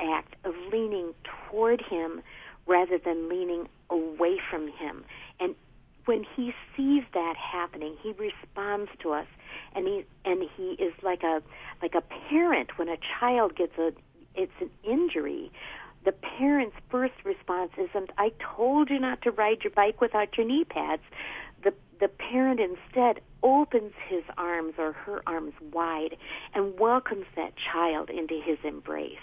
act of leaning toward him rather than leaning away from him. And when he sees that happening, he responds to us, and he is like a parent when a child gets an injury. The parent's first response isn't, "I told you not to ride your bike without your knee pads." The parent instead opens his arms or her arms wide and welcomes that child into his embrace.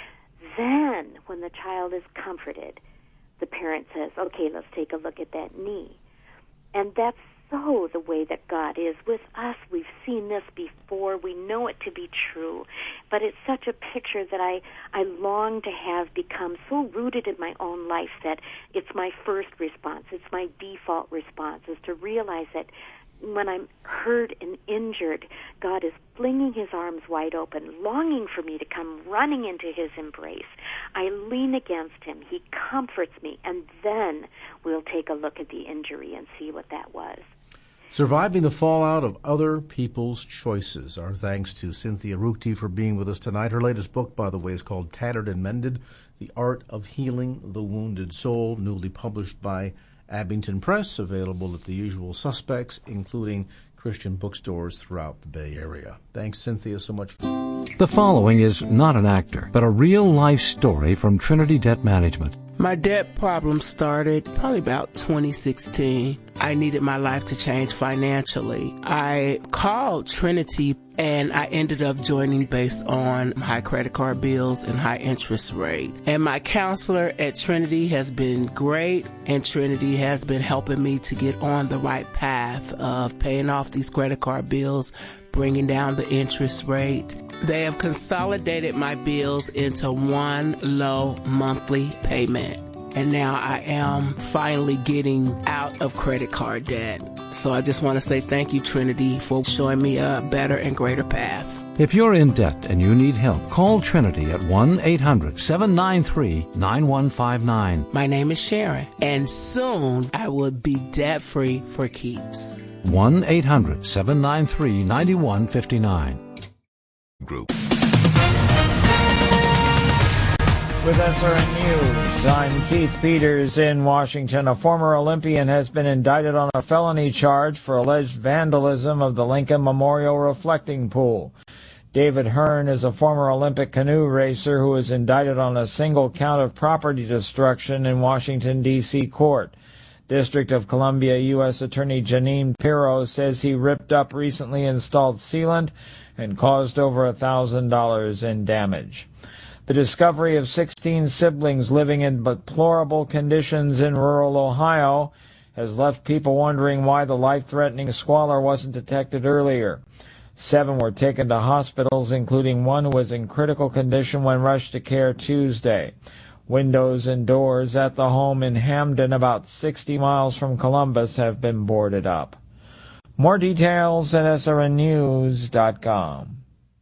Then, when the child is comforted, the parent says, "Okay, let's take a look at that knee." And that's so the way that God is with us. We've seen this before. We know it to be true. But it's such a picture that I long to have become so rooted in my own life that it's my first response. It's my default response, is to realize that when I'm hurt and injured, God is flinging his arms wide open, longing for me to come running into his embrace. I lean against him. He comforts me, and then we'll take a look at the injury and see what that was. Surviving the fallout of other people's choices. Our thanks to Cynthia Ruchti for being with us tonight. Her latest book, by the way, is called Tattered and Mended, The Art of Healing the Wounded Soul, newly published by Abington Press, available at the usual suspects, including Christian bookstores throughout the Bay Area. Thanks, Cynthia, so much. The following is not an actor, but a real-life story from Trinity Debt Management. My debt problem started probably about 2016. I needed my life to change financially. I called Trinity and I ended up joining based on high credit card bills and high interest rate. And my counselor at Trinity has been great, and Trinity has been helping me to get on the right path of paying off these credit card bills, bringing down the interest rate. They have consolidated my bills into one low monthly payment. And now I am finally getting out of credit card debt. So I just want to say thank you, Trinity, for showing me a better and greater path. If you're in debt and you need help, call Trinity at 1-800-793-9159. My name is Sharon, and soon I will be debt-free for keeps. 1-800-793-9159. Group. With SRN News, I'm Keith Peters in Washington. A former Olympian has been indicted on a felony charge for alleged vandalism of the Lincoln Memorial Reflecting Pool. David Hearn is a former Olympic canoe racer who was indicted on a single count of property destruction in Washington, D.C. court. District of Columbia U.S. Attorney Janine Pirro says he ripped up recently installed sealant and caused over $1,000 in damage. The discovery of 16 siblings living in deplorable conditions in rural Ohio has left people wondering why the life-threatening squalor wasn't detected earlier. 7 were taken to hospitals, including one who was in critical condition when rushed to care Tuesday. Windows and doors at the home in Hamden, about 60 miles from Columbus, have been boarded up. More details at srnnews.com.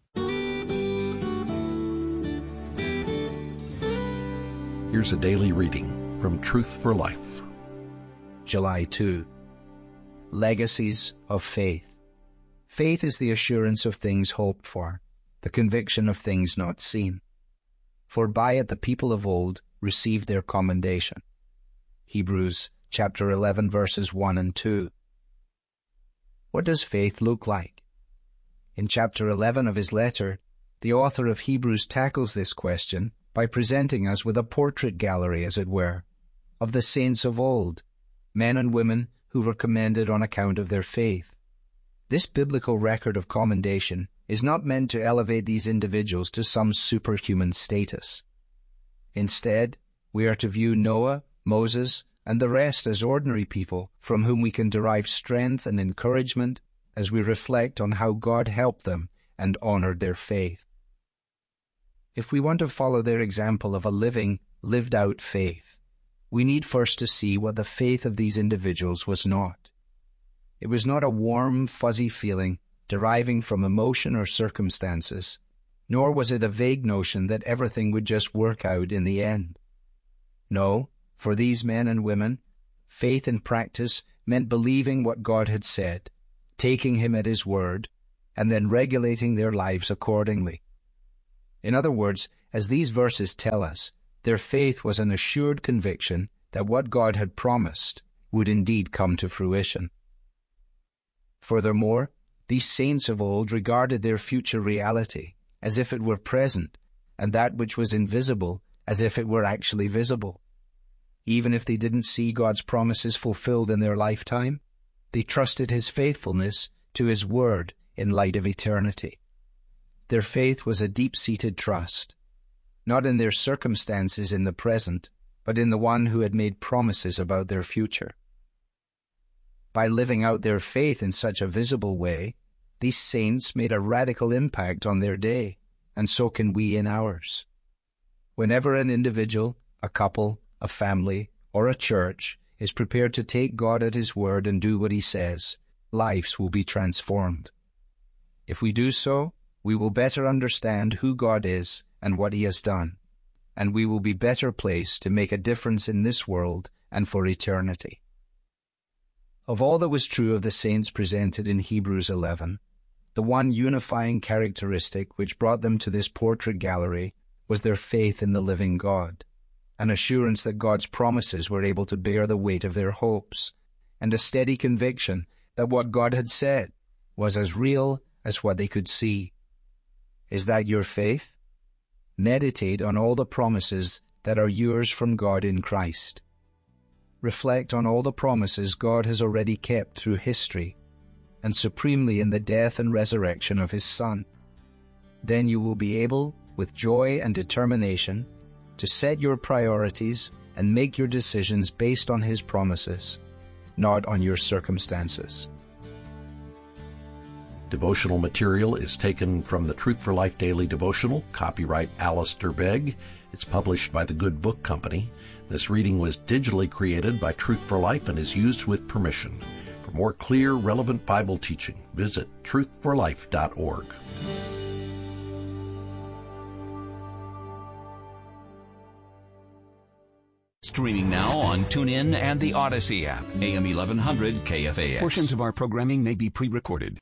Here's a daily reading from Truth for Life. July 2. Legacies of Faith. Faith is the assurance of things hoped for, the conviction of things not seen. For by it the people of old received their commendation. Hebrews chapter 11 verses 1 and 2. What does faith look like? In chapter 11 of his letter, the author of Hebrews tackles this question by presenting us with a portrait gallery, as it were, of the saints of old, men and women who were commended on account of their faith. This biblical record of commendation is not meant to elevate these individuals to some superhuman status. Instead, we are to view Noah, Moses, and the rest as ordinary people from whom we can derive strength and encouragement as we reflect on how God helped them and honored their faith. If we want to follow their example of a living, lived-out faith, we need first to see what the faith of these individuals was not. It was not a warm, fuzzy feeling deriving from emotion or circumstances, nor was it a vague notion that everything would just work out in the end. No, for these men and women, faith in practice meant believing what God had said, taking Him at His word, and then regulating their lives accordingly. In other words, as these verses tell us, their faith was an assured conviction that what God had promised would indeed come to fruition. Furthermore, these saints of old regarded their future reality as if it were present, and that which was invisible as if it were actually visible. Even if they didn't see God's promises fulfilled in their lifetime, they trusted His faithfulness to His word in light of eternity. Their faith was a deep-seated trust, not in their circumstances in the present, but in the one who had made promises about their future. By living out their faith in such a visible way, these saints made a radical impact on their day, and so can we in ours. Whenever an individual, a couple, a family, or a church is prepared to take God at His word and do what He says, lives will be transformed. If we do so, we will better understand who God is and what He has done, and we will be better placed to make a difference in this world and for eternity. Of all that was true of the saints presented in Hebrews 11, the one unifying characteristic which brought them to this portrait gallery was their faith in the living God, an assurance that God's promises were able to bear the weight of their hopes, and a steady conviction that what God had said was as real as what they could see. Is that your faith? Meditate on all the promises that are yours from God in Christ. Reflect on all the promises God has already kept through history, and supremely in the death and resurrection of His Son. Then you will be able, with joy and determination, to set your priorities and make your decisions based on His promises, not on your circumstances. Devotional material is taken from the Truth for Life Daily Devotional, copyright Alistair Begg. It's published by the Good Book Company. This reading was digitally created by Truth for Life and is used with permission. For more clear, relevant Bible teaching, visit truthforlife.org. Streaming now on TuneIn and the Odyssey app, AM 1100 KFAX. Portions of our programming may be pre-recorded.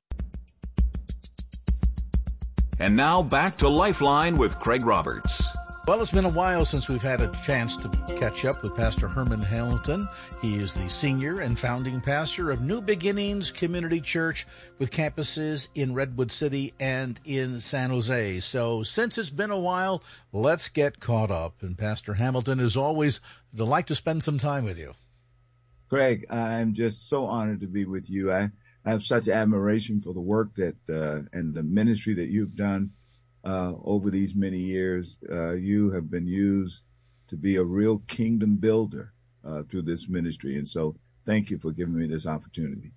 And now back to Lifeline with Craig Roberts. Well, it's been a while since we've had a chance to catch up with Pastor Herman Hamilton. He is the senior and founding pastor of New Beginnings Community Church with campuses in Redwood City and in San Jose. So since it's been a while, let's get caught up. And Pastor Hamilton, as always, I'd like to spend some time with you. Craig, I'm just so honored to be with you. I have such admiration for the work that and the ministry that you've done over these many years. You have been used to be a real kingdom builder through this ministry. And so thank you for giving me this opportunity.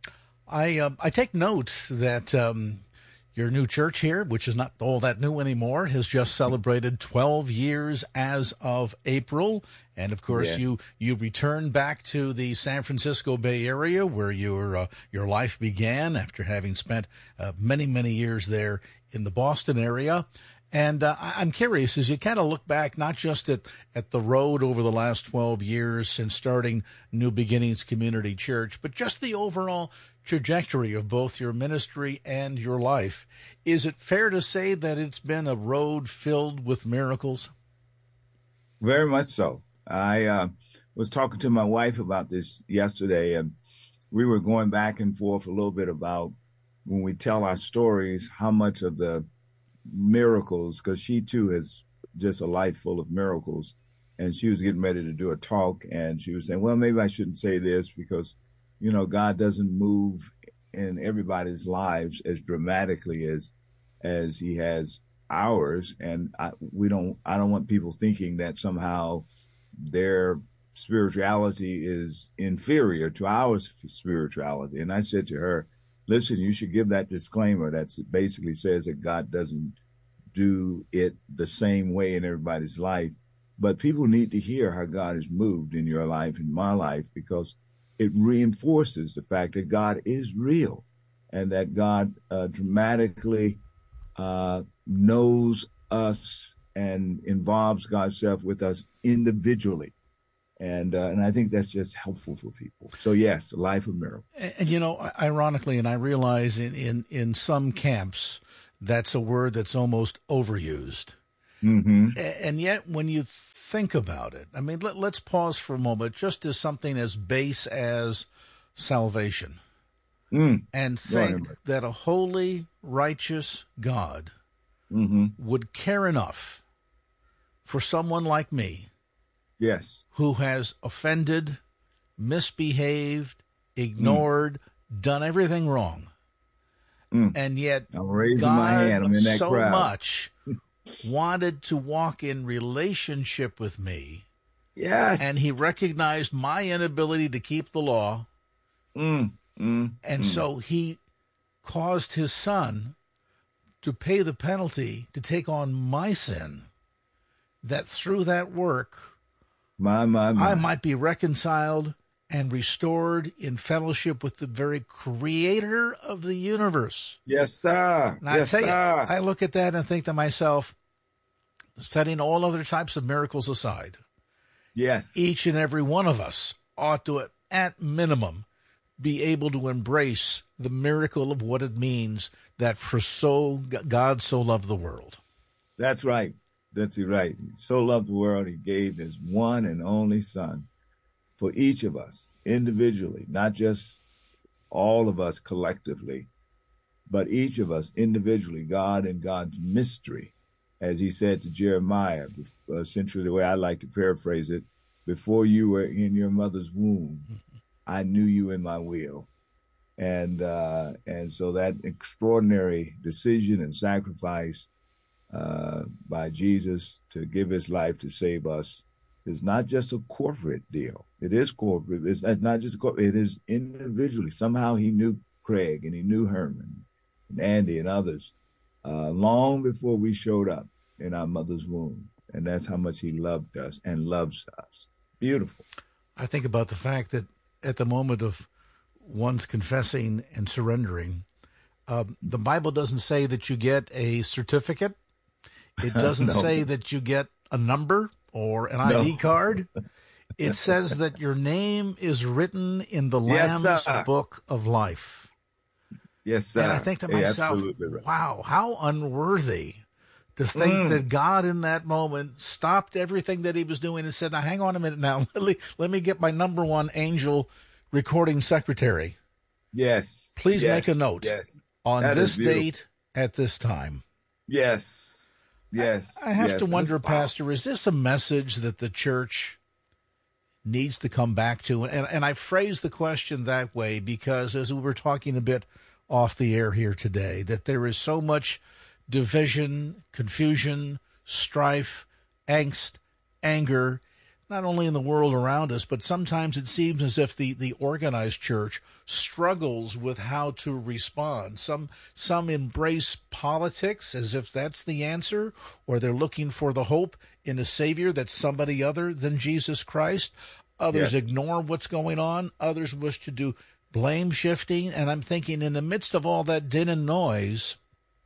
I take note that your new church here, which is not all that new anymore, has just celebrated 12 years as of April. And, of course, yes. you returned back to the San Francisco Bay Area where your life began after having spent many, many years there in the Boston area. And I'm curious, as you kind of look back, not just at the road over the last 12 years since starting New Beginnings Community Church, but just the overall trajectory of both your ministry and your life, is it fair to say that it's been a road filled with miracles? Very much so. I was talking to my wife about this yesterday, and we were going back and forth a little bit about when we tell our stories, how much of the miracles, because she too has just a life full of miracles, and she was getting ready to do a talk, and she was saying, well, maybe I shouldn't say this because, you know, God doesn't move in everybody's lives as dramatically as He has ours, and I don't want people thinking that somehow their spirituality is inferior to our spirituality. And I said to her, listen, you should give that disclaimer that basically says that God doesn't do it the same way in everybody's life. But people need to hear how God has moved in your life, in my life, because it reinforces the fact that God is real and that God dramatically knows us and involves God's self with us individually. And I think that's just helpful for people. So, yes, a life of miracles. And, you know, ironically, and I realize in some camps, that's a word that's almost overused. And yet, when you think about it, I mean, let's pause for a moment, just as something as base as salvation, and think that a holy, righteous God would care enough for someone like me, who has offended, misbehaved, ignored, done everything wrong, and yet I'm raising God my hand. I'm in that so crowd. much wanted to walk in relationship with me. Yes. And he recognized my inability to keep the law. So he caused his son to pay the penalty to take on my sin, that through that work, I might be reconciled and restored in fellowship with the very creator of the universe. Yes, sir. And I look at that and think to myself, setting all other types of miracles aside, each and every one of us ought to, at minimum, be able to embrace the miracle of what it means that God so loved the world. That's right. That's right. He so loved the world, he gave his one and only son for each of us individually, not just all of us collectively, but each of us individually, God and God's mystery. As he said to Jeremiah, essentially the way I like to paraphrase it, before you were in your mother's womb, I knew you in my will. And so that extraordinary decision and sacrifice by Jesus to give his life to save us is not just a corporate deal. It is corporate. It's not just corporate. It is individually. Somehow he knew Craig and he knew Herman and Andy and others long before we showed up in our mother's womb. And that's how much he loved us and loves us. Beautiful. I think about the fact that at the moment of one's confessing and surrendering, the Bible doesn't say that you get a certificate. It doesn't say that you get a number or an ID card. It says that your name is written in the Lamb's book of life. Yes, sir. And I think to myself, wow, how unworthy to think that God in that moment stopped everything that he was doing and said, now hang on a minute now, let me get my number one angel recording secretary. Yes. Please make a note on this date at this time. Yes. Yes. I have to wonder, Pastor, is this a message that the church needs to come back to? And I phrase the question that way because as we were talking a bit off the air here today, that there is so much division, confusion, strife, angst, anger, not only in the world around us, but sometimes it seems as if the organized church struggles with how to respond. Some embrace politics as if that's the answer, or they're looking for the hope in a Savior that's somebody other than Jesus Christ. Others ignore what's going on. Others wish to do blame shifting. And I'm thinking in the midst of all that din and noise,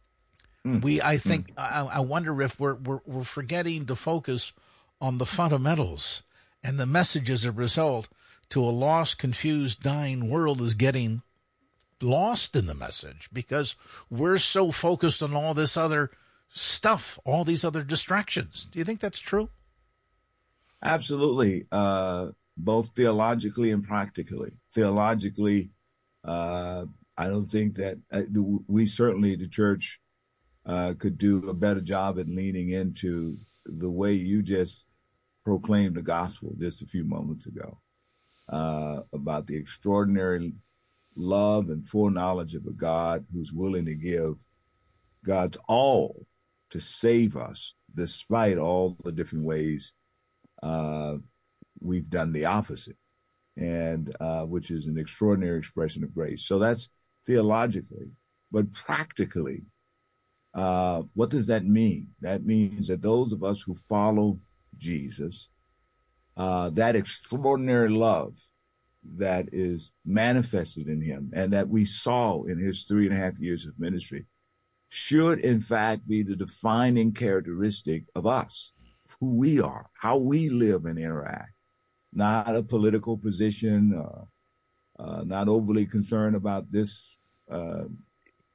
I wonder if we're forgetting to focus on the fundamentals, and the message as a result to a lost, confused, dying world is getting lost in the message because we're so focused on all this other stuff, all these other distractions. Do you think that's true? Absolutely, both theologically and practically. Theologically, I don't think that we certainly, the church, could do a better job at leaning into the way you just proclaimed the gospel just a few moments ago, about the extraordinary love and foreknowledge of a God who's willing to give God's all to save us, despite all the different ways we've done the opposite, and which is an extraordinary expression of grace. So that's theologically, but practically, what does that mean? That means that those of us who follow Jesus, that extraordinary love that is manifested in him and that we saw in his 3.5 years of ministry should in fact be the defining characteristic of us, who we are, how we live and interact, not a political position, not overly concerned about this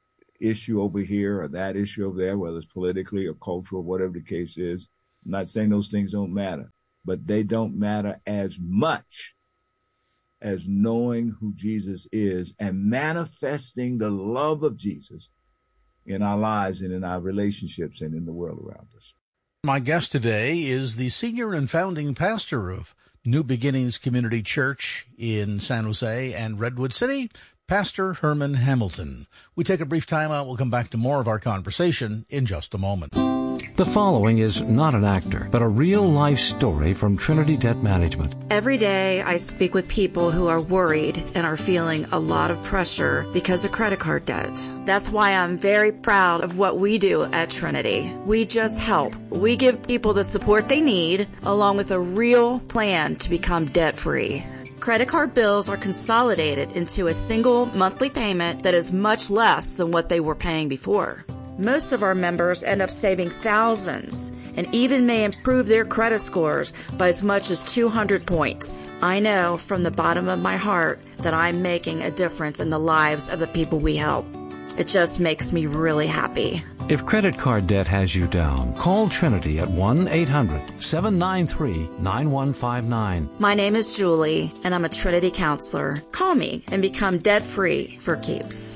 issue over here or that issue over there, whether it's politically or cultural, whatever the case is. I'm not saying those things don't matter, but they don't matter as much as knowing who Jesus is and manifesting the love of Jesus in our lives and in our relationships and in the world around us. My guest today is the senior and founding pastor of New Beginnings Community Church in San Jose and Redwood City, Pastor Herman Hamilton. We take a brief time out. We'll come back to more of our conversation in just a moment. The following is not an actor, but a real-life story from Trinity Debt Management. Every day I speak with people who are worried and are feeling a lot of pressure because of credit card debt. That's why I'm very proud of what we do at Trinity. We just help. We give people the support they need, along with a real plan to become debt-free. Credit card bills are consolidated into a single monthly payment that is much less than what they were paying before. Most of our members end up saving thousands and even may improve their credit scores by as much as 200 points. I know from the bottom of my heart that I'm making a difference in the lives of the people we help. It just makes me really happy. If credit card debt has you down, call Trinity at 1-800-793-9159. My name is Julie, and I'm a Trinity counselor. Call me and become debt-free for keeps.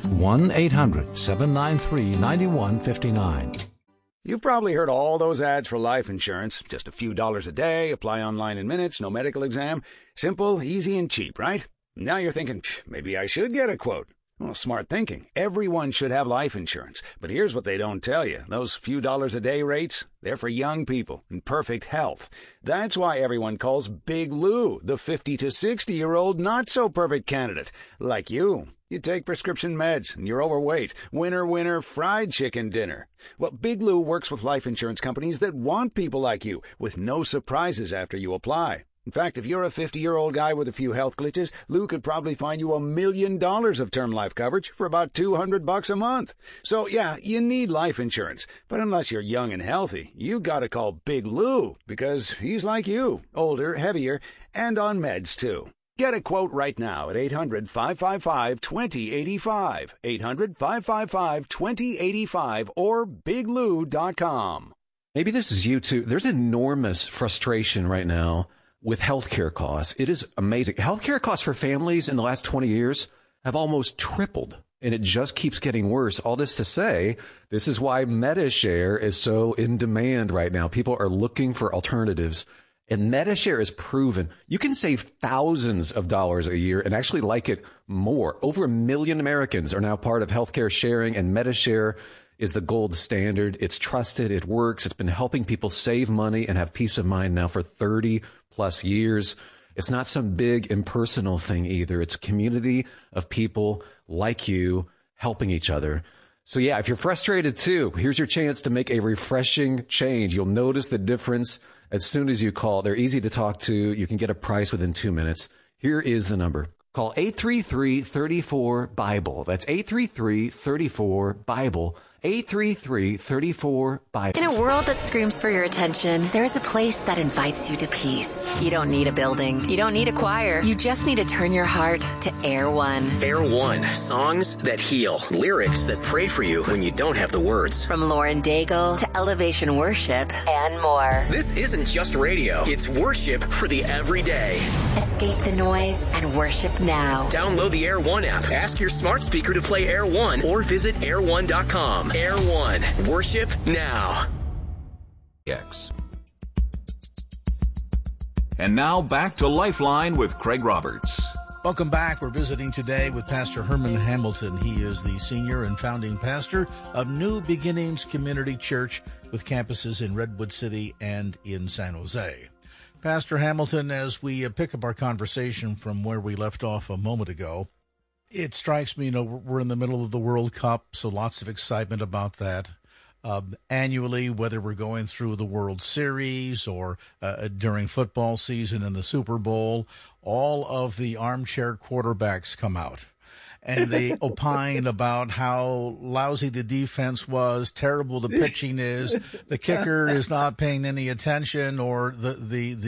1-800-793-9159. You've probably heard all those ads for life insurance. Just a few dollars a day, apply online in minutes, no medical exam. Simple, easy, and cheap, right? Now you're thinking, maybe I should get a quote. Well, smart thinking. Everyone should have life insurance. But here's what they don't tell you. Those few dollars a day rates, they're for young people in perfect health. That's why everyone calls Big Lou the 50 to 60-year-old not-so-perfect candidate. Like you. You take prescription meds, and you're overweight. Winner, fried chicken dinner. Well, Big Lou works with life insurance companies that want people like you, with no surprises after you apply. In fact, if you're a 50-year-old guy with a few health glitches, Lou could probably find you $1 million of term life coverage for about $200 a month. So, yeah, you need life insurance. But unless you're young and healthy, you gotta call Big Lou, because he's like you, older, heavier, and on meds, too. Get a quote right now at 800-555-2085, 800-555-2085, or biglou.com. Maybe this is you, too. There's enormous frustration right now with healthcare costs. It is amazing. Healthcare costs for families in the last 20 years have almost tripled, and it just keeps getting worse. All this to say, this is why MediShare is so in demand right now. People are looking for alternatives, and MediShare is proven. You can save thousands of dollars a year and actually like it more. Over 1 million Americans are now part of healthcare sharing, and MediShare is the gold standard. It's trusted. It works. It's been helping people save money and have peace of mind now for 30+ years. It's not some big impersonal thing either. It's a community of people like you helping each other. So yeah, if you're frustrated too, here's your chance to make a refreshing change. You'll notice the difference as soon as you call. They're easy to talk to. You can get a price within 2 minutes. Here is the number. Call 833-34-BIBLE. That's 833-34-BIBLE. 833-34-BIBLE. In a world that screams for your attention, there is a place that invites you to peace. You don't need a building. You don't need a choir. You just need to turn your heart to Air One. Air One. Songs that heal. Lyrics that pray for you when you don't have the words. From Lauren Daigle to Elevation Worship and more. This isn't just radio. It's worship for the everyday. Escape the noise and worship now. Download the Air One app. Ask your smart speaker to play Air One or visit air1.com. Air One. Worship now. X. And now back to Lifeline with Craig Roberts. Welcome back. We're visiting today with Pastor Herman Hamilton. He is the senior and founding pastor of New Beginnings Community Church with campuses in Redwood City and in San Jose. Pastor Hamilton, as we pick up our conversation from where we left off a moment ago, it strikes me, we're in the middle of the World Cup, so lots of excitement about that. Annually, whether we're going through the World Series or during football season and the Super Bowl, all of the armchair quarterbacks come out. and they opine about how lousy the defense was, terrible the pitching is, the kicker is not paying any attention, or the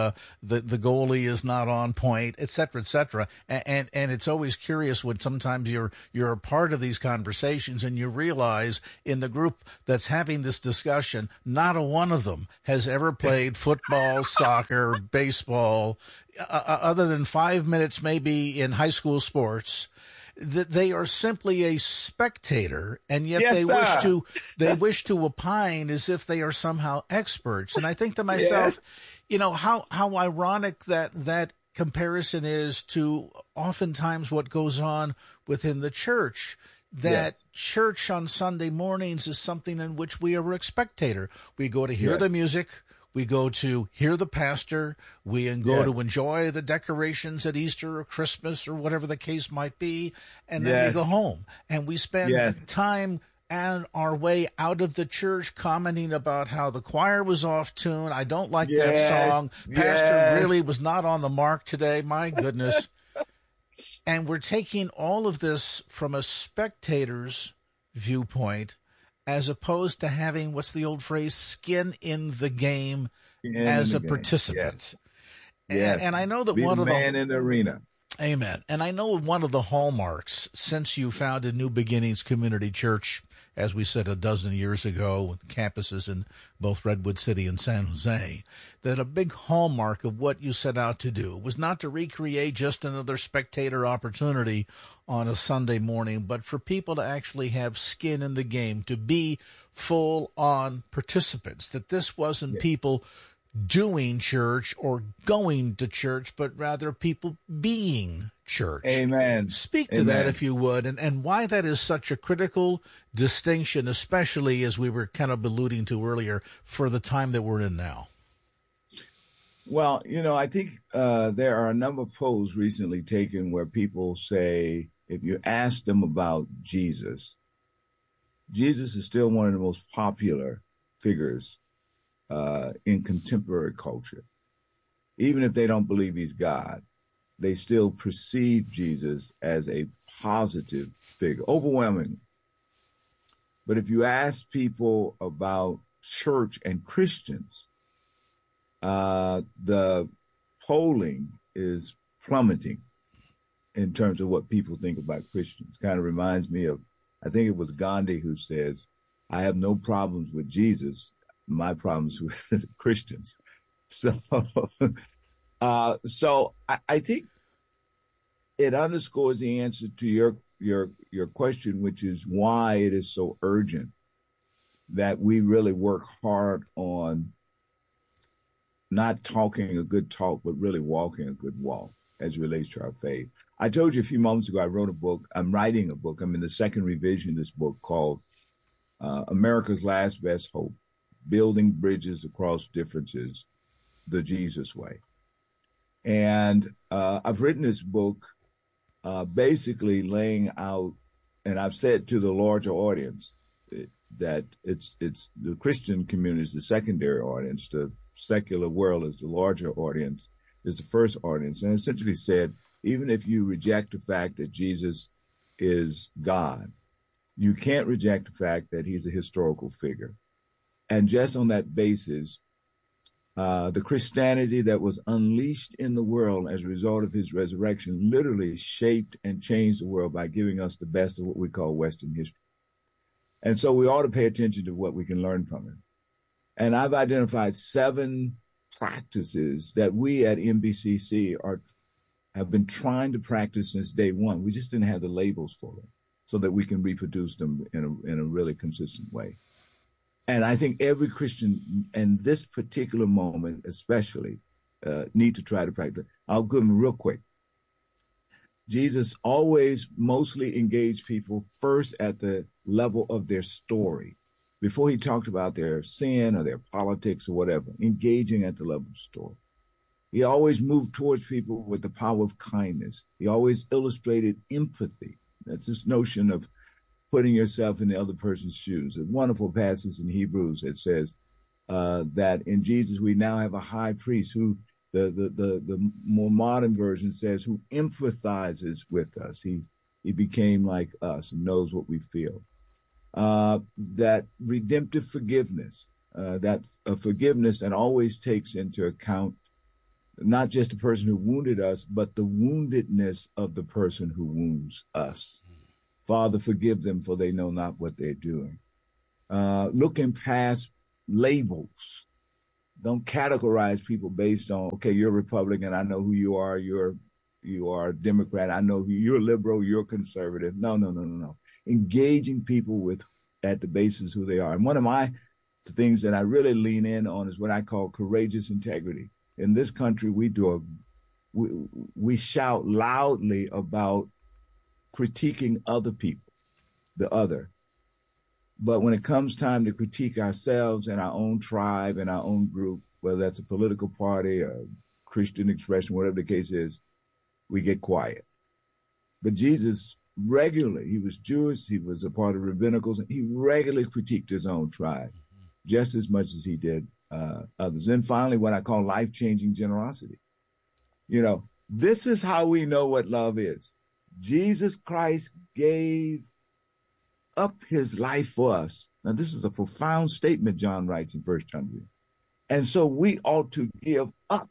goalie is not on point, et cetera, and it's always curious when sometimes you're a part of these conversations and you realize in the group that's having this discussion, not a one of them has ever played football, soccer, baseball, other than 5 minutes maybe in high school sports. That they are simply a spectator, and yet they wish to opine as if they are somehow experts. And I think to myself, how ironic that comparison is to oftentimes what goes on within the church. That church on Sunday mornings is something in which we are a spectator. We go to hear the music. We go to hear the pastor. We go to enjoy the decorations at Easter or Christmas or whatever the case might be. And then we go home. And we spend time and our way out of the church commenting about how the choir was off tune. I don't like that song. Pastor really was not on the mark today. My goodness. And we're taking all of this from a spectator's viewpoint as opposed to having, what's the old phrase, skin in the game as a participant. And I know that one of the man in the arena. Amen. And I know one of the hallmarks since you founded New Beginnings Community Church, as we said a dozen years ago, with campuses in both Redwood City and San Jose, that a big hallmark of what you set out to do was not to recreate just another spectator opportunity on a Sunday morning, but for people to actually have skin in the game, to be full-on participants, that this wasn't people doing church or going to church, but rather people being church. Amen. Speak to that, if you would, and why that is such a critical distinction, especially as we were kind of alluding to earlier, for the time that we're in now. Well, I think there are a number of polls recently taken where people say, if you ask them about Jesus is still one of the most popular figures in contemporary culture. Even if they don't believe he's God, they still perceive Jesus as a positive figure, overwhelmingly. But if you ask people about church and Christians, the polling is plummeting in terms of what people think about Christians. Kind of reminds me of, I think it was Gandhi who says, I have no problems with Jesus. My problems with Christians. So I think it underscores the answer to your question, which is why it is so urgent that we really work hard on not talking a good talk, but really walking a good walk as it relates to our faith. I told you a few moments ago, I wrote a book. I'm writing a book. I'm in the second revision of this book called America's Last Best Hope, Building Bridges Across Differences, the Jesus Way. And I've written this book basically laying out, and I've said to the larger audience that it's the Christian community is the secondary audience, the secular world is the larger audience, is the first audience. And essentially said, even if you reject the fact that Jesus is God, you can't reject the fact that he's a historical figure. And just on that basis, the Christianity that was unleashed in the world as a result of his resurrection literally shaped and changed the world by giving us the best of what we call Western history. And so we ought to pay attention to what we can learn from it. And I've identified 7 practices that we at NBCC have been trying to practice since day one. We just didn't have the labels for them so that we can reproduce them in a really consistent way. And I think every Christian, in this particular moment especially, need to try to practice. I'll give them real quick. Jesus always mostly engaged people first at the level of their story. Before he talked about their sin or their politics or whatever, engaging at the level of story. He always moved towards people with the power of kindness. He always illustrated empathy. That's this notion of putting yourself in the other person's shoes. A wonderful passage in Hebrews that says that in Jesus we now have a high priest who, the more modern version says, who empathizes with us. He He became like us and knows what we feel. That redemptive forgiveness, that's a forgiveness that always takes into account not just the person who wounded us, but the woundedness of the person who wounds us. Father, forgive them, for they know not what they're doing. Looking past labels. Don't categorize people based on, okay, you're Republican, I know who you are. You are a Democrat, I know who you're liberal, you're conservative. No. Engaging people at the basis who they are. And one of my things that I really lean in on is what I call courageous integrity. In this country, we shout loudly about critiquing other people, the other. But when it comes time to critique ourselves and our own tribe and our own group, whether that's a political party, a Christian expression, whatever the case is, we get quiet. But Jesus regularly, he was Jewish, he was a part of rabbinicals, and he regularly critiqued his own tribe just as much as he did others. And finally, what I call life-changing generosity. You know, this is how we know what love is. Jesus Christ gave up his life for us. Now, this is a profound statement, John writes in 1 John. And so we ought to give up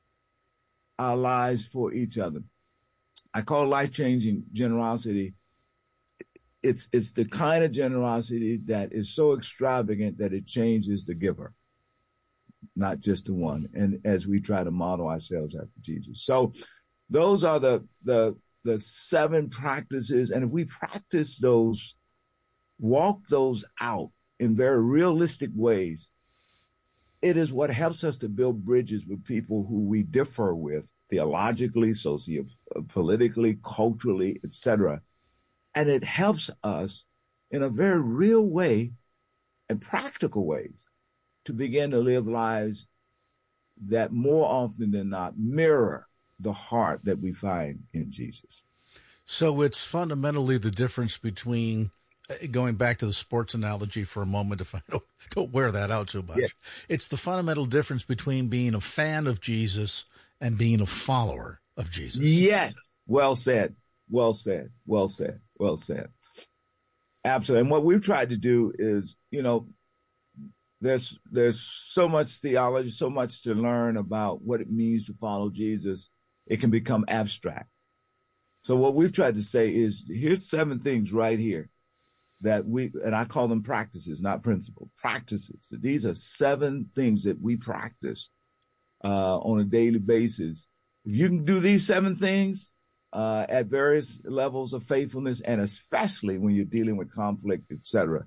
our lives for each other. I call life-changing generosity, it's the kind of generosity that is so extravagant that it changes the giver, not just the one. And as we try to model ourselves after Jesus. So those are the 7 practices. And if we practice those, walk those out in very realistic ways, it is what helps us to build bridges with people who we differ with theologically, politically, culturally, etc. And it helps us in a very real way and practical ways to begin to live lives that more often than not mirror the heart that we find in Jesus. So it's fundamentally the difference between, going back to the sports analogy for a moment, if I don't wear that out too much, yeah. It's the fundamental difference between being a fan of Jesus and being a follower of Jesus. Yes. Well said. Well said. Well said. Well said. Absolutely. And what we've tried to do is, you know, there's so much theology, so much to learn about what it means to follow Jesus. It can become abstract. So what we've tried to say is, here's 7 things right here that and I call them practices, not principles, practices. So these are 7 things that we practice on a daily basis. If you can do these 7 things at various levels of faithfulness, and especially when you're dealing with conflict, etc.,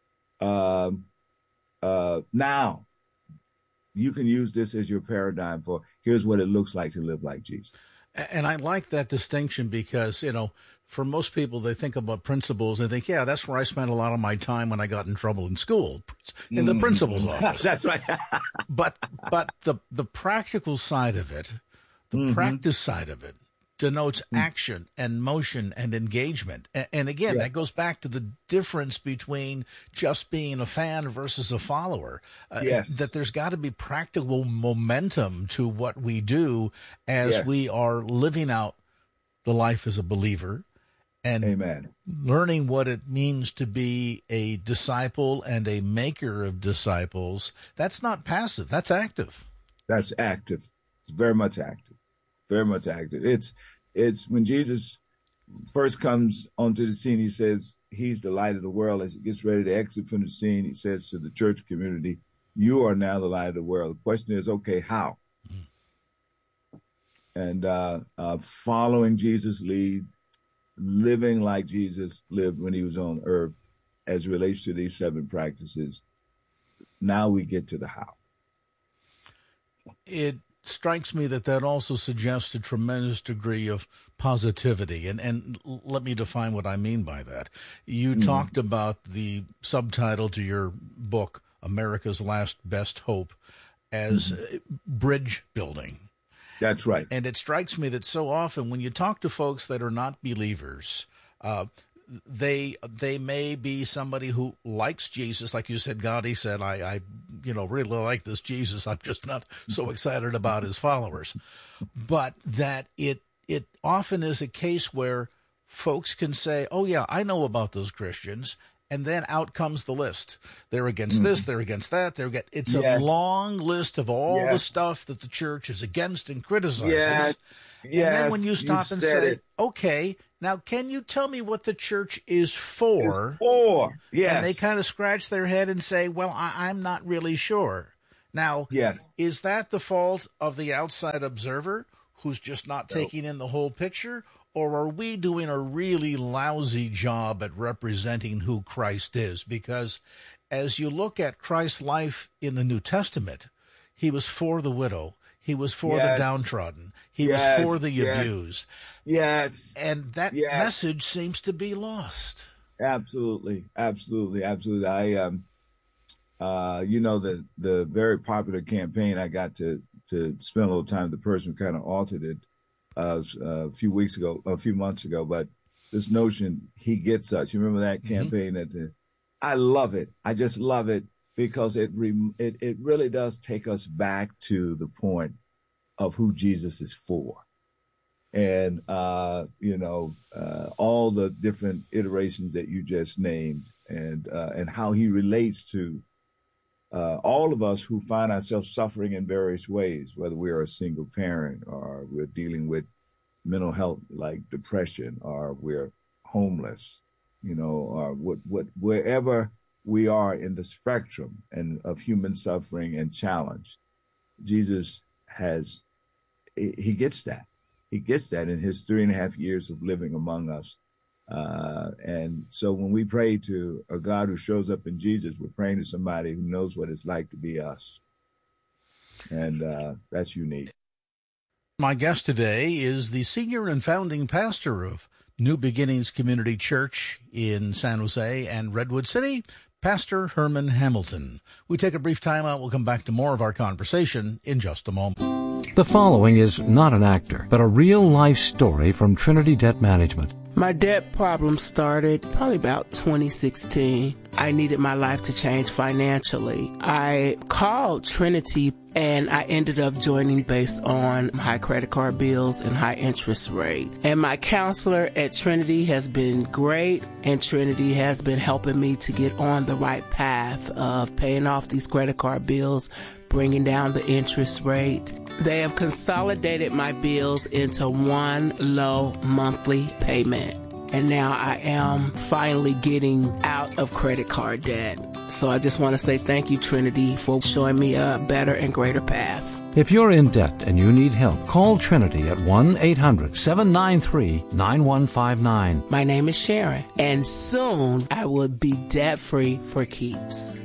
now you can use this as your paradigm for here's what it looks like to live like Jesus. And I like that distinction because, you know, for most people, they think about principles and think, yeah, that's where I spent a lot of my time when I got in trouble in school, in the principal's office. That's right. but the practical side of it, the practice side of it, denotes action and motion and engagement. And again, that goes back to the difference between just being a fan versus a follower. That there's got to be practical momentum to what we do as we are living out the life as a believer and learning what it means to be a disciple and a maker of disciples. That's not passive. That's active. That's active. It's very much active. Very much active. It's when Jesus first comes onto the scene, he says he's the light of the world. As he gets ready to exit from the scene, he says to the church community, you are now the light of the world. The question is, okay, how? And following Jesus' lead, living like Jesus lived when he was on earth as it relates to these 7 practices. Now we get to the how. It strikes me that also suggests a tremendous degree of positivity. And let me define what I mean by that. You talked about the subtitle to your book, America's Last Best Hope, as bridge building. That's right. And it strikes me that so often when you talk to folks that are not believers, they may be somebody who likes Jesus, like you said. Gandhi said, I really like this Jesus. I'm just not so excited about his followers. But that it often is a case where folks can say, oh, yeah, I know about those Christians, and then out comes the list. They're against this, they're against that, they're against... It's a long list of all the stuff that the church is against and criticizes. And then when you stop and say, okay, now can you tell me what the church is for? And they kind of scratch their head and say, well, I'm not really sure. Now, is that the fault of the outside observer who's just not taking in the whole picture? Or are we doing a really lousy job at representing who Christ is? Because as you look at Christ's life in the New Testament, he was for the widow. He was for the downtrodden. He was for the abused. And that message seems to be lost. Absolutely. I, the very popular campaign, I got to spend a little time. The person who kind of authored it a few months ago. But this notion, he gets us. You remember that campaign? I love it. I just love it because it really does take us back to the point of who Jesus is for. And, all the different iterations that you just named and how he relates to all of us who find ourselves suffering in various ways, whether we are a single parent or we're dealing with mental health like depression or we're homeless, or wherever we are in the spectrum and of human suffering and challenge. Jesus he gets that. He gets that in his 3.5 years of living among us. And so when we pray to a God who shows up in Jesus, we're praying to somebody who knows what it's like to be us. And that's unique. My guest today is the senior and founding pastor of New Beginnings Community Church in San Jose and Redwood City, Pastor Herman Hamilton. We take a brief time out. We'll come back to more of our conversation in just a moment. The following is not an actor, but a real-life story from Trinity Debt Management. My debt problem started probably about 2016. I needed my life to change financially. I called Trinity and I ended up joining based on high credit card bills and high interest rate. And my counselor at Trinity has been great, and Trinity has been helping me to get on the right path of paying off these credit card bills, bringing down the interest rate. They have consolidated my bills into one low monthly payment. And now I am finally getting out of credit card debt. So I just want to say thank you, Trinity, for showing me a better and greater path. If you're in debt and you need help, call Trinity at 1-800-793-9159. My name is Sharon, and soon I will be debt-free for keeps.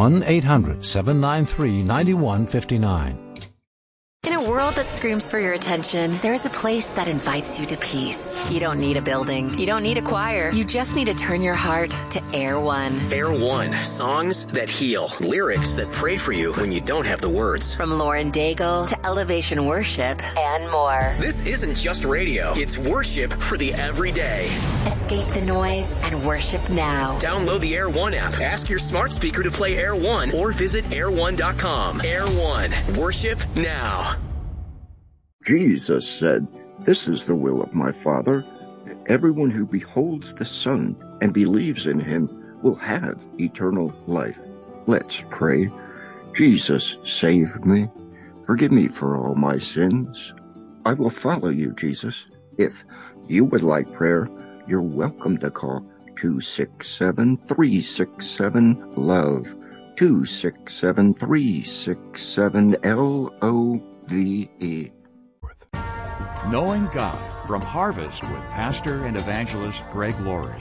1-800-793-9159. In a world that screams for your attention, there is a place that invites you to peace. You don't need a building. You don't need a choir. You just need to turn your heart to Air One. Air One, songs that heal, lyrics that pray for you when you don't have the words. From Lauren Daigle to Elevation Worship and more. This isn't just radio. It's worship for the everyday. Escape the noise and worship now. Download the Air One app. Ask your smart speaker to play Air One or visit air1.com. Air One, worship now. Jesus said, "This is the will of my Father, that everyone who beholds the Son and believes in him will have eternal life." Let's pray. Jesus, save me. Forgive me for all my sins. I will follow you, Jesus. If you would like prayer, you're welcome to call 267-367-LOVE, 267-367-LOVE. Knowing God from Harvest with Pastor and Evangelist Greg Laurie.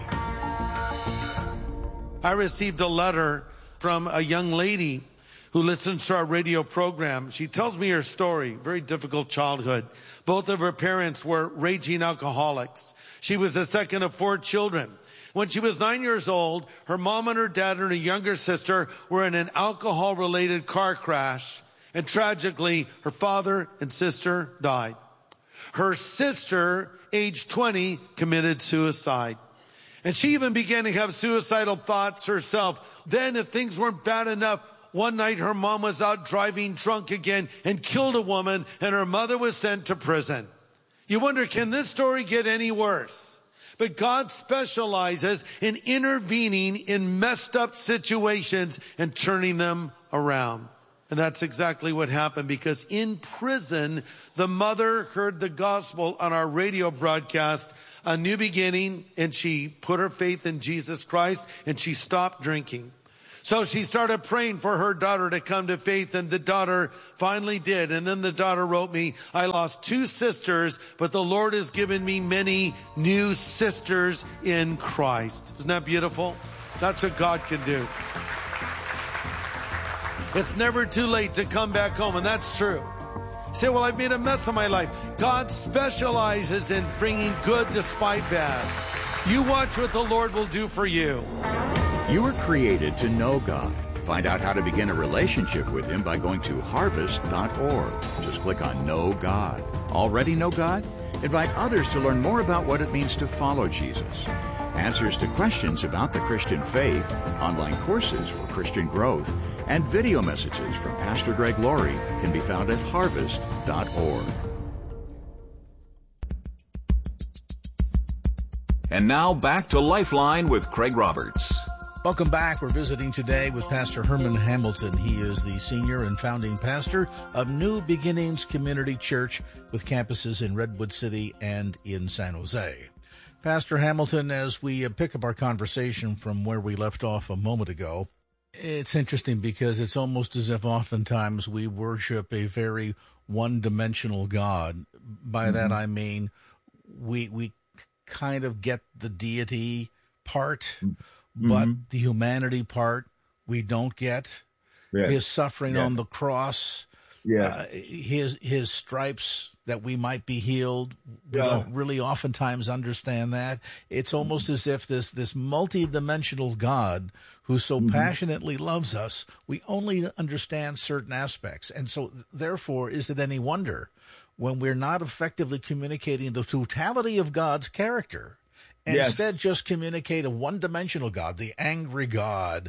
I received a letter from a young lady who listens to our radio program. She tells me her story, very difficult childhood. Both of her parents were raging alcoholics. She was the second of 4 children. When she was 9 years old, her mom and her dad and her younger sister were in an alcohol-related car crash, and tragically, her father and sister died. Her sister, age 20, committed suicide. And she even began to have suicidal thoughts herself. Then, if things weren't bad enough, one night her mom was out driving drunk again and killed a woman, and her mother was sent to prison. You wonder, can this story get any worse? But God specializes in intervening in messed up situations and turning them around. And that's exactly what happened, because in prison, the mother heard the gospel on our radio broadcast, A New Beginning, and she put her faith in Jesus Christ and she stopped drinking. So she started praying for her daughter to come to faith, and the daughter finally did. And then the daughter wrote me, I lost 2 sisters, but the Lord has given me many new sisters in Christ. Isn't that beautiful? That's what God can do. It's never too late to come back home, and that's true. You say, well, I've made a mess of my life. God specializes in bringing good despite bad. You watch what the Lord will do for you. You were created to know God. Find out how to begin a relationship with Him by going to harvest.org. Just click on Know God. Already know God? Invite others to learn more about what it means to follow Jesus. Answers to questions about the Christian faith, online courses for Christian growth, and video messages from Pastor Greg Laurie can be found at harvest.org. And now back to Lifeline with Craig Roberts. Welcome back. We're visiting today with Pastor Herman Hamilton. He is the senior and founding pastor of New Beginnings Community Church with campuses in Redwood City and in San Jose. Pastor Hamilton, as we pick up our conversation from where we left off a moment ago, it's interesting because it's almost as if oftentimes we worship a very one-dimensional God. By that I mean we kind of get the deity part, but the humanity part we don't get. Yes. His suffering on the cross, his stripes that we might be healed. We don't really oftentimes understand that. It's almost as if this multi-dimensional God who so passionately loves us, we only understand certain aspects. And so, therefore, is it any wonder when we're not effectively communicating the totality of God's character, and instead just communicate a one-dimensional God, the angry God,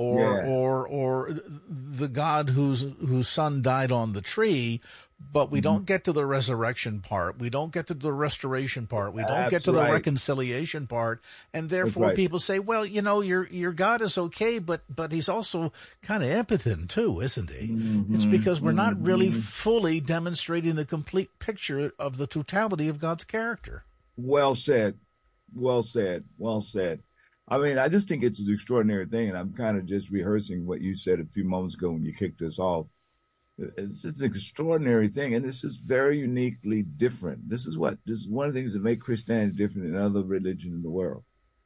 or the God whose son died on the tree, but we don't get to the resurrection part. We don't get to the restoration part. We don't get to the reconciliation part. And therefore people say, well, you know, your God is okay, but he's also kind of impotent too, isn't he? It's because we're not really fully demonstrating the complete picture of the totality of God's character. Well said. Well said. Well said. I mean, I just think it's an extraordinary thing, and I'm kind of just rehearsing what you said a few moments ago when you kicked us off. It's an extraordinary thing, and this is very uniquely different. This is one of the things that make Christianity different than other religions in the world.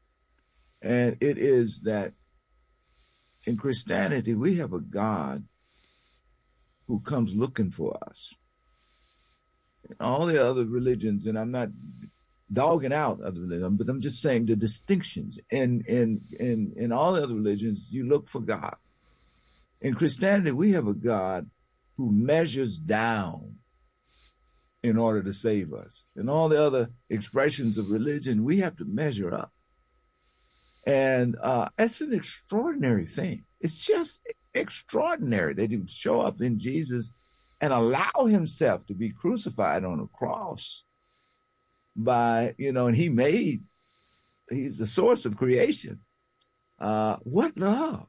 And it is that in Christianity, we have a God who comes looking for us. All the other religions, and I'm not dogging out other religions, but I'm just saying the distinctions. In all the other religions, you look for God. In Christianity, we have a God who measures down in order to save us. In all the other expressions of religion, we have to measure up. And it's an extraordinary thing. It's just extraordinary that he would show up in Jesus and allow himself to be crucified on a cross by, and he's the source of creation. What love?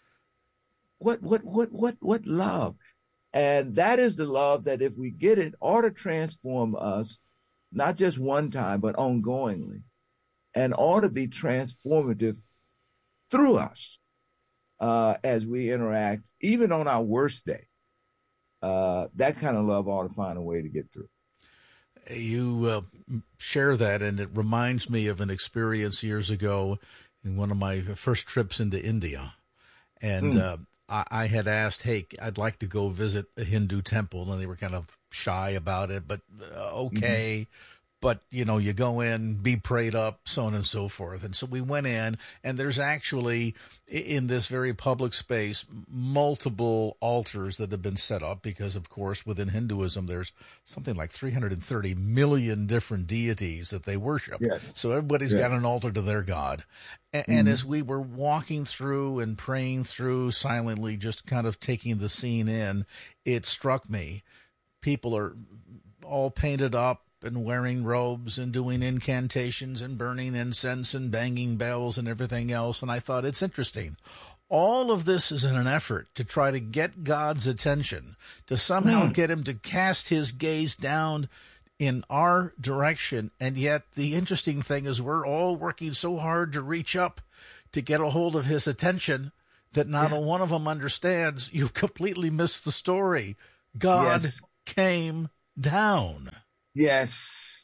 What love? And that is the love that, if we get it, ought to transform us, not just one time, but ongoingly, and ought to be transformative through us as we interact, even on our worst day. That kind of love ought to find a way to get through. You share that, and it reminds me of an experience years ago in one of my first trips into India. And I had asked, hey, I'd like to go visit a Hindu temple, and they were kind of shy about it, but okay. But, you go in, be prayed up, so on and so forth. And so we went in, and there's actually, in this very public space, multiple altars that have been set up because, of course, within Hinduism, there's something like 330 million different deities that they worship. Yes. So everybody's got an altar to their god. And as we were walking through and praying through silently, just kind of taking the scene in, it struck me. People are all painted up, and wearing robes and doing incantations and burning incense and banging bells and everything else. And I thought, it's interesting. All of this is in an effort to try to get God's attention, to somehow get him to cast his gaze down in our direction. And yet the interesting thing is we're all working so hard to reach up to get a hold of his attention that not one of them understands. You've completely missed the story. God came down. Yes,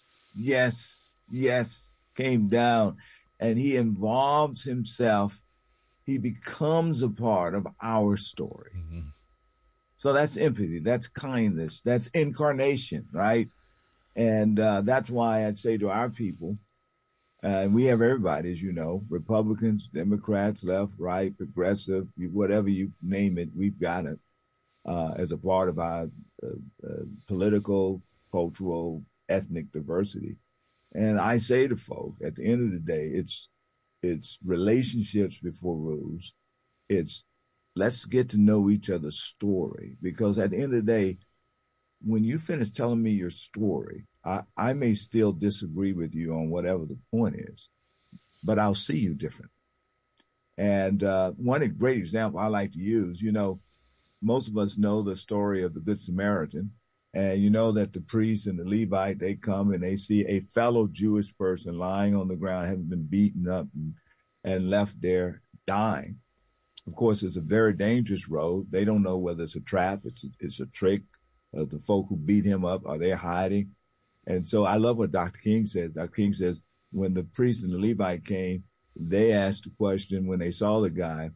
came down. And he involves himself. He becomes a part of our story. Mm-hmm. So that's empathy. That's kindness. That's incarnation, right? And that's why I'd say to our people, we have everybody, as you know, Republicans, Democrats, left, right, progressive, whatever you name it, we've got it as a part of our political, cultural, ethnic diversity. And I say to folk, at the end of the day, it's relationships before rules. It's let's get to know each other's story, because at the end of the day, when you finish telling me your story, I may still disagree with you on whatever the point is, but I'll see you different. And one great example I like to use, most of us know the story of the Good Samaritan, and you know that the priest and the Levite, they come and they see a fellow Jewish person lying on the ground, having been beaten up and left there dying. Of course, it's a very dangerous road. They don't know whether it's a trap, it's a trick. The folk who beat him up, are they hiding? And so I love what Dr. King said. Dr. King says, when the priest and the Levite came, they asked the question when they saw the guy,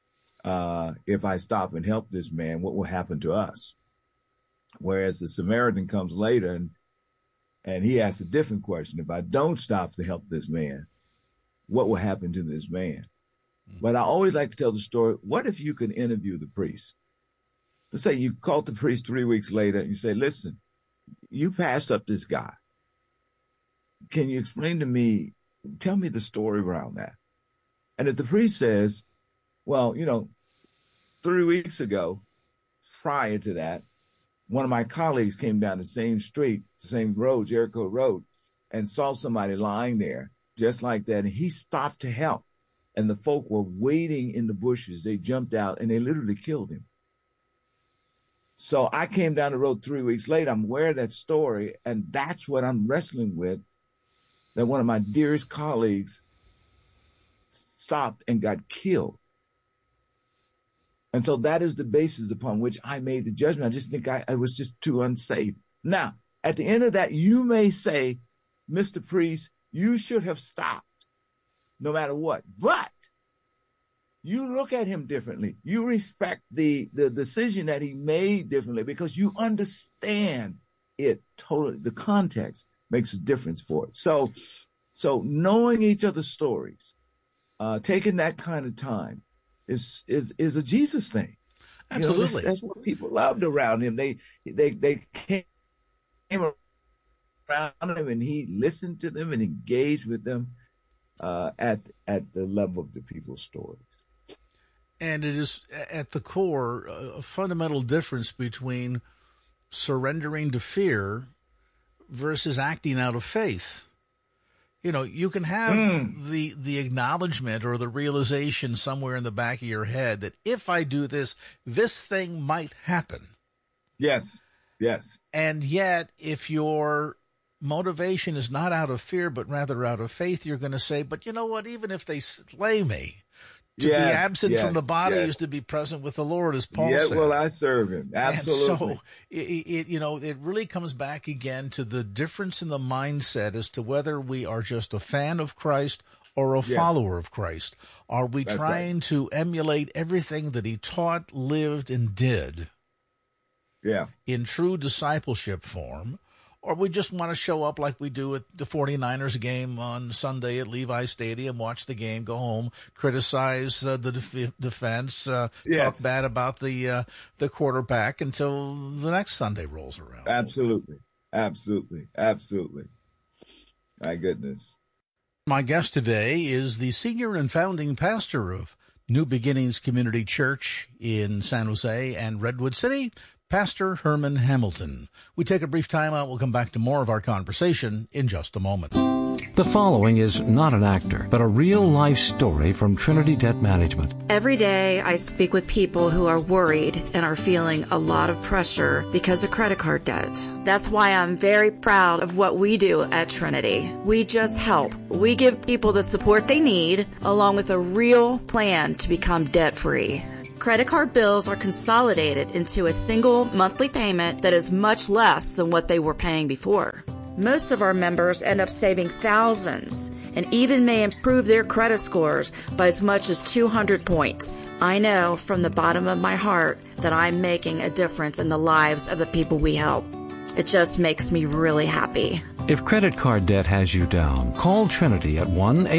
if I stop and help this man, what will happen to us? Whereas the Samaritan comes later and he asks a different question. If I don't stop to help this man, what will happen to this man? Mm-hmm. But I always like to tell the story. What if you could interview the priest? Let's say you called the priest 3 weeks later and you say, listen, you passed up this guy. Can you explain to me, tell me the story around that? And if the priest says, well, 3 weeks ago, prior to that, one of my colleagues came down the same street, the same road, Jericho Road, and saw somebody lying there just like that. And he stopped to help. And the folk were waiting in the bushes. They jumped out and they literally killed him. So I came down the road 3 weeks later. I'm aware of that story. And that's what I'm wrestling with, that one of my dearest colleagues stopped and got killed. And so that is the basis upon which I made the judgment. I just think I was just too unsafe. Now, at the end of that, you may say, Mr. Priest, you should have stopped no matter what. But you look at him differently. You respect the decision that he made differently because you understand it totally. The context makes a difference for it. So knowing each other's stories, taking that kind of time, is a Jesus thing. Absolutely. That's what people loved around him. They came around him and he listened to them and engaged with them at the level of the people's stories. And it is at the core a fundamental difference between surrendering to fear versus acting out of faith. You can have the acknowledgement or the realization somewhere in the back of your head that if I do this, this thing might happen. Yes. And yet, if your motivation is not out of fear, but rather out of faith, you're going to say, but you know what, even if they slay me, to be absent from the body is to be present with the Lord, as Paul said. Yeah, well, I serve him. Absolutely. And so it really comes back again to the difference in the mindset as to whether we are just a fan of Christ or a follower of Christ. Are we trying to emulate everything that he taught, lived, and did in true discipleship form? Or we just want to show up like we do at the 49ers game on Sunday at Levi Stadium, watch the game, go home, criticize the defense, talk bad about the quarterback until the next Sunday rolls around. Absolutely. My goodness. My guest today is the senior and founding pastor of New Beginnings Community Church in San Jose and Redwood City, Pastor Herman Hamilton. We take a brief time out. We'll come back to more of our conversation in just a moment. The following is not an actor, but a real-life story from Trinity Debt Management. Every day I speak with people who are worried and are feeling a lot of pressure because of credit card debt. That's why I'm very proud of what we do at Trinity. We just help. We give people the support they need, along with a real plan to become debt-free. Credit card bills are consolidated into a single monthly payment that is much less than what they were paying before. Most of our members end up saving thousands and even may improve their credit scores by as much as 200 points. I know from the bottom of my heart that I'm making a difference in the lives of the people we help. It just makes me really happy. If credit card debt has you down, call Trinity at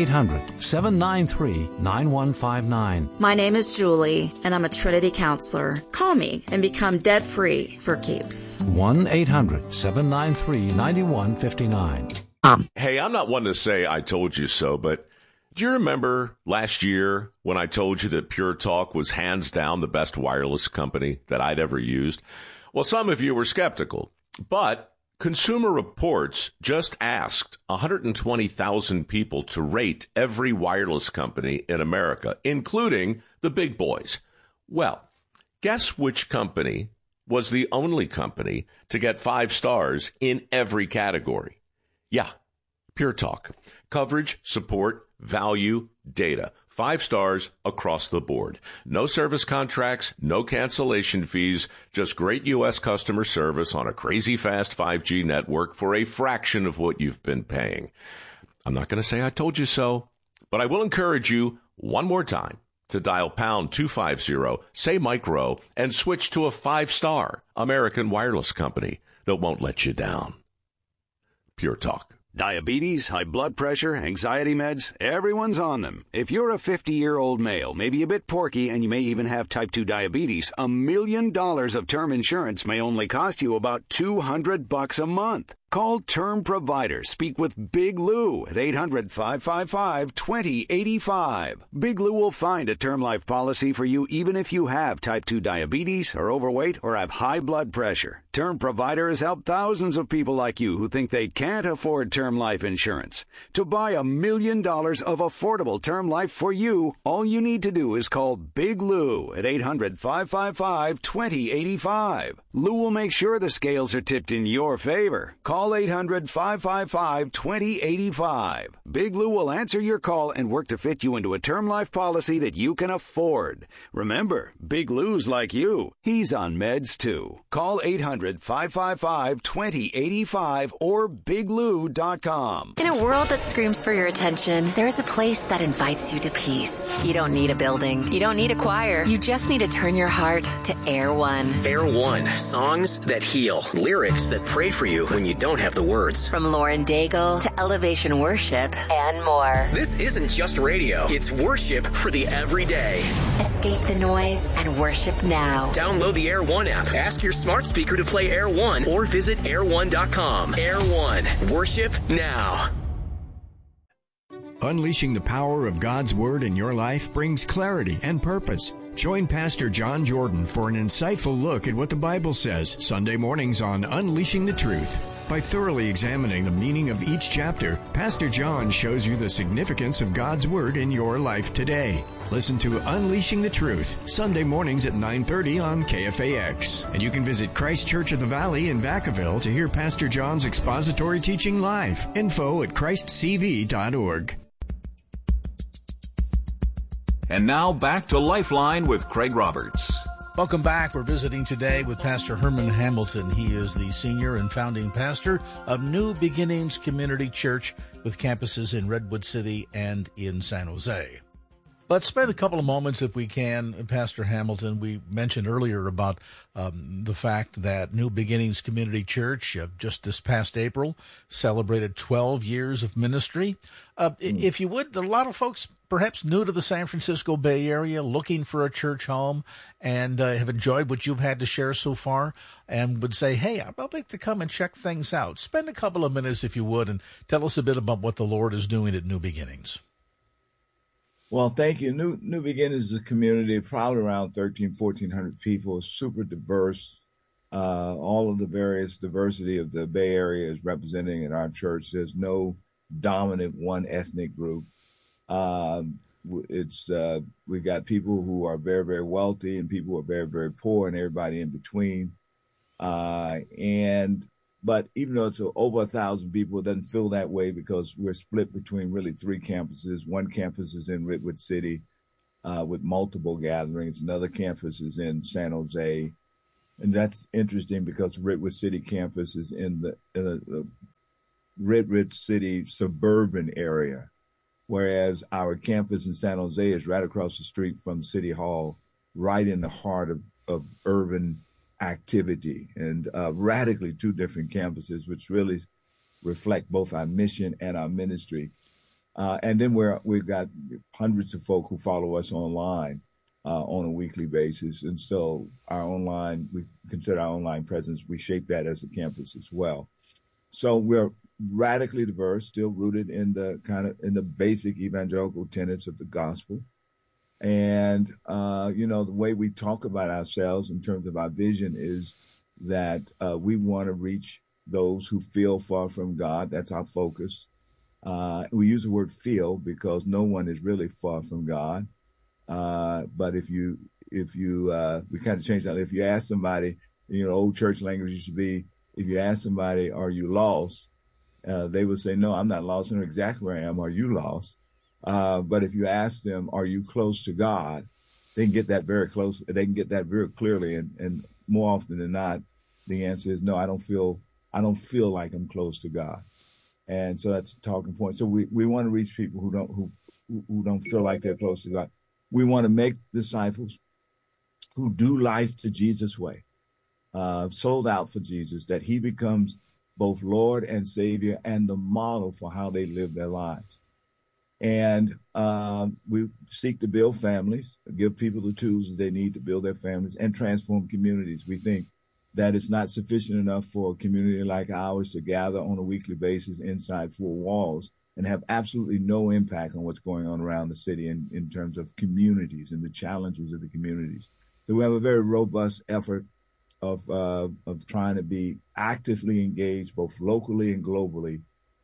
1-800-793-9159. My name is Julie, and I'm a Trinity counselor. Call me and become debt-free for keeps. 1-800-793-9159. Hey, I'm not one to say I told you so, but do you remember last year when I told you that Pure Talk was hands down the best wireless company that I'd ever used? Well, some of you were skeptical, but Consumer Reports just asked 120,000 people to rate every wireless company in America, including the big boys. Well, guess which company was the only company to get 5 stars in every category? Yeah, Pure Talk. Coverage, support, value, data. 5 stars across the board. No service contracts, no cancellation fees, just great U.S. customer service on a crazy fast 5G network for a fraction of what you've been paying. I'm not going to say I told you so, but I will encourage you one more time to dial pound 250, say Mike Rowe, and switch to a 5-star American wireless company that won't let you down. Pure Talk. Diabetes, high blood pressure, anxiety meds, everyone's on them. If you're a 50-year-old male, maybe a bit porky, and you may even have type 2 diabetes, $1 million of term insurance may only cost you about $200 a month. Call Term Provider. Speak with Big Lou at 800-555-2085. Big Lou will find a term life policy for you even if you have type 2 diabetes, are overweight, or have high blood pressure. Term Provider has helped thousands of people like you who think they can't afford term life insurance. To buy $1 million of affordable term life for you, all you need to do is call Big Lou at 800-555-2085. Lou will make sure the scales are tipped in your favor. Call 800-555-2085. Big Lou will answer your call and work to fit you into a term life policy that you can afford. Remember, Big Lou's like you. He's on meds too. Call 800-555-2085 or biglou.com. In a world that screams for your attention, there's a place that invites you to peace. You don't need a building. You don't need a choir. You just need to turn your heart to Air One. Air One. Songs that heal. Lyrics that pray for you when you don't have the words. From Lauren Daigle to Elevation Worship and more. This isn't just radio. It's worship for the everyday. Escape the noise and worship now. Download the Air One app. Ask your smart speaker to play Air One or visit air1.com. Air One. Worship now. Unleashing the power of God's Word in your life brings clarity and purpose. Join Pastor John Jordan for an insightful look at what the Bible says Sunday mornings on Unleashing the Truth. By thoroughly examining the meaning of each chapter, Pastor John shows you the significance of God's Word in your life today. Listen to Unleashing the Truth, Sunday mornings at 9:30 on KFAX. And you can visit Christ Church of the Valley in Vacaville to hear Pastor John's expository teaching live. Info at christcv.org. And now back to Lifeline with Craig Roberts. Welcome back. We're visiting today with Pastor Herman Hamilton. He is the senior and founding pastor of New Beginnings Community Church with campuses in Redwood City and in San Jose. Let's spend a couple of moments, if we can, Pastor Hamilton. We mentioned earlier about the fact that New Beginnings Community Church, just this past April, celebrated 12 years of ministry. If you would, a lot of folks perhaps new to the San Francisco Bay Area, looking for a church home, and have enjoyed what you've had to share so far, and would say, hey, I'd like to come and check things out. Spend a couple of minutes, if you would, and tell us a bit about what the Lord is doing at New Beginnings. Well, thank you. New Beginnings is a community of probably around 1,400 people, super diverse. all of the various diversity of the Bay Area is represented in our church. There's no dominant one ethnic group. We got people who are very, very wealthy and people who are very, very poor and everybody in between. But even though it's over 1,000 people, it doesn't feel that way because we're split between really 3 campuses. One campus is in Redwood City with multiple gatherings. Another campus is in San Jose. And that's interesting because the Redwood City campus is in the Redwood City suburban area, whereas our campus in San Jose is right across the street from City Hall, right in the heart of urban activity, and radically 2 different campuses, which really reflect both our mission and our ministry. And then we've got hundreds of folk who follow us online on a weekly basis. And so we consider our online presence, we shape that as a campus as well. So we're radically diverse, still rooted in the basic evangelical tenets of the gospel. And, the way we talk about ourselves in terms of our vision is that we want to reach those who feel far from God. That's our focus. We use the word feel because no one is really far from God. But if you we kind of change that. If you ask somebody, old church language used to be, if you ask somebody, are you lost? They would say, no, I'm not lost. I know exactly where I am. Are you lost? But if you ask them, are you close to God? They can get that very close. They can get that very clearly. And more often than not, the answer is no, I don't feel like I'm close to God. And so that's a talking point. So we want to reach people who don't feel like they're close to God. We want to make disciples who do life the Jesus way, sold out for Jesus, that he becomes both Lord and Savior and the model for how they live their lives. And we seek to build families, give people the tools that they need to build their families and transform communities. We think that it's not sufficient enough for a community like ours to gather on a weekly basis inside 4 walls and have absolutely no impact on what's going on around the city in terms of communities and the challenges of the communities. So we have a very robust effort of trying to be actively engaged both locally and globally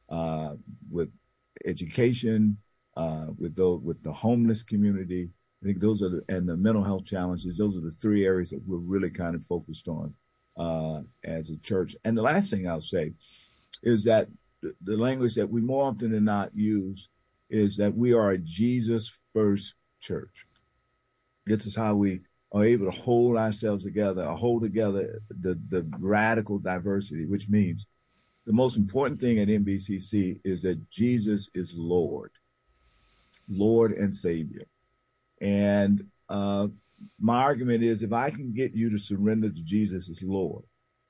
with education, with the homeless community. I think those are and the mental health challenges. Those are the 3 areas that we're really kind of focused on as a church. And the last thing I'll say is that the language that we more often than not use is that we are a Jesus first church. This is how we are able to hold ourselves together, or hold together the radical diversity, which means the most important thing at NBCC is that Jesus is Lord and Savior. And my argument is, if I can get you to surrender to Jesus as Lord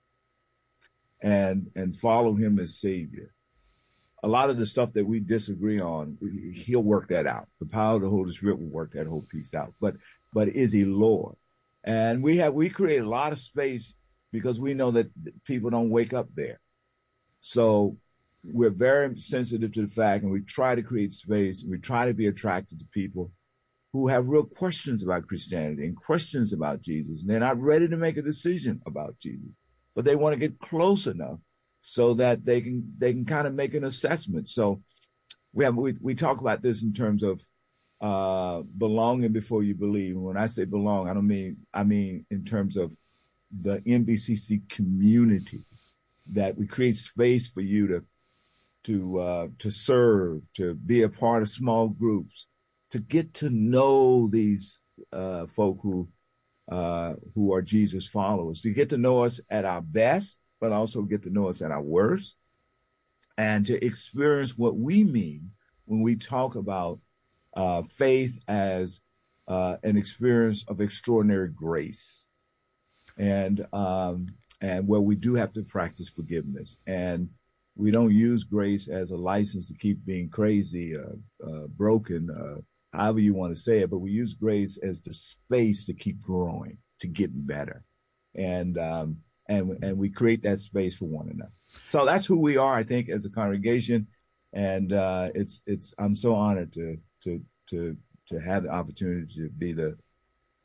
and follow him as Savior, a lot of the stuff that we disagree on, he'll work that out. The power of the Holy Spirit will work that whole piece out. But is he Lord? And we create a lot of space because we know that people don't wake up there. So we're very sensitive to the fact, and we try to create space, and we try to be attracted to people who have real questions about Christianity and questions about Jesus. And they're not ready to make a decision about Jesus, but they want to get close enough so that they can kind of make an assessment. So we talk about this in terms of belonging before you believe. And when I say belong, I mean in terms of the NBCC community, that we create space for you to serve, to be a part of small groups, to get to know these folk who are Jesus followers, to get to know us at our best, but also get to know us at our worst, and to experience what we mean when we talk about faith as an experience of extraordinary grace, and where we do have to practice forgiveness. And we don't use grace as a license to keep being crazy, broken, however you want to say it, but we use grace as the space to keep growing, to get better. And we create that space for one another. So that's who we are, I think, as a congregation. And I'm so honored to have the opportunity to be the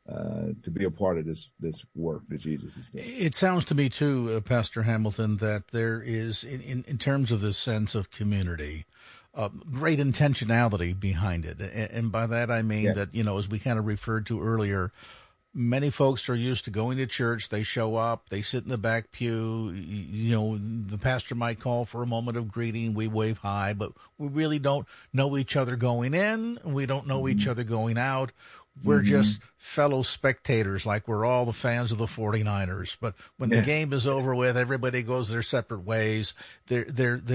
to be a part of this work that Jesus is doing. It sounds to me too, Pastor Hamilton, that there is, in terms of this sense of community, great intentionality behind it. And by that I mean that, as we kind of referred to earlier, many folks are used to going to church. They show up, they sit in the back pew. The pastor might call for a moment of greeting. We wave hi, but we really don't know each other going in. We don't know each other going out. We're just fellow spectators, like we're all the fans of the 49ers. But when the game is over with, everybody goes their separate ways. There